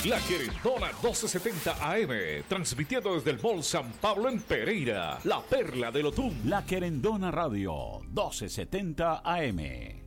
La Querendona 1270 AM, transmitiendo desde el Mall San Pablo en Pereira, la perla del Otún. La Querendona Radio 1270 AM.